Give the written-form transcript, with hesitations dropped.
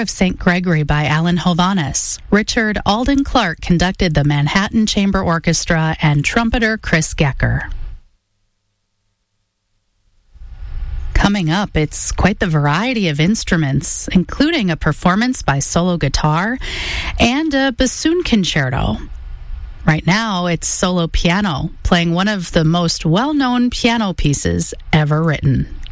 of St. Gregory by Alan Hovhaness. Richard Alden Clark conducted the Manhattan Chamber Orchestra and trumpeter Chris Gecker. Coming up, it's quite the variety of instruments, including a performance by solo guitar and a bassoon concerto. Right now, it's solo piano, playing one of the most well-known piano pieces ever written.